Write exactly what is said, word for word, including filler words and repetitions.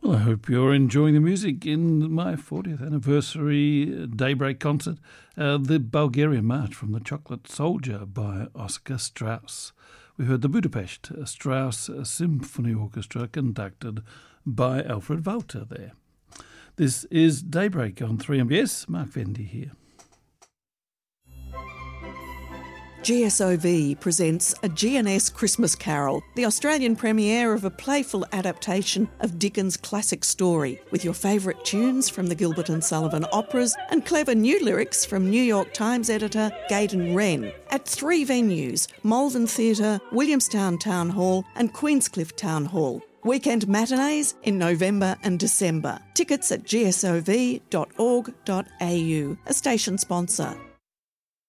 Well, I hope you're enjoying the music in my fortieth anniversary Daybreak concert, uh, the Bulgarian March from the Chocolate Soldier by Oscar Strauss. We heard the Budapest Strauss Symphony Orchestra conducted by Alfred Walter there. This is Daybreak on three M B S. Mark Vendy here. G S O V presents A G N S Christmas Carol, the Australian premiere of a playful adaptation of Dickens' classic story, with your favourite tunes from the Gilbert and Sullivan operas and clever new lyrics from New York Times editor Gaydon Wren, at three venues, Malvern Theatre, Williamstown Town Hall and Queenscliff Town Hall. Weekend matinees in November and December. Tickets at g s o v dot org dot a u, a station sponsor.